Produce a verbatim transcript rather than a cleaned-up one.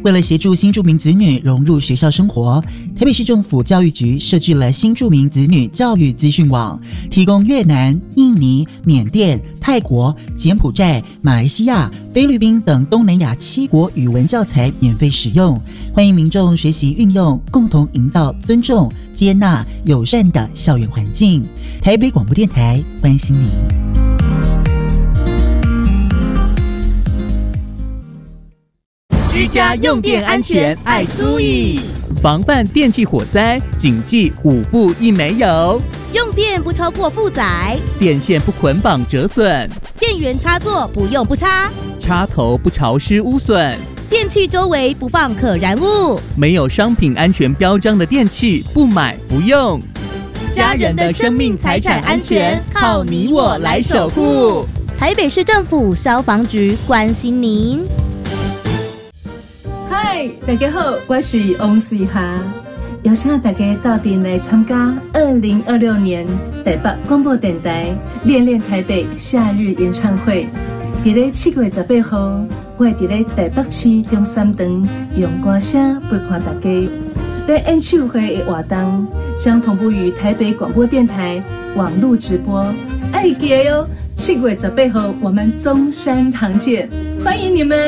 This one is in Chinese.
为了协助新住民子女融入学校生活，台北市政府教育局设置了新住民子女教育资讯网，提供越南、印尼、缅甸、泰国、柬埔寨、马来西亚、菲律宾等东南亚七国语文教材免费使用，欢迎民众学习运用，共同营造尊重、接纳、友善的校园环境。台北广播电台关心您。 居家用电安全爱注意，防范电器火灾，谨记五不一没有： 用电不超过负载， 电线不捆绑折损， 电源插座不用不插， 插头不潮湿污损， 电器周围不放可燃物， 没有商品安全标章的电器不买不用。 家人的生命财产安全靠你我来守护。台北市政府消防局关心您。 嗨，大家好，我是王水霞，邀请大家到店来参加二零二六年台北广播电台恋恋台北夏日演唱会。在咧七月十八号，我会在咧台北市中山堂用歌声陪伴大家。在演唱会的活动将同步于台北广播电台网络直播，爱记得哟！七月十八号我们中山堂见，欢迎你们。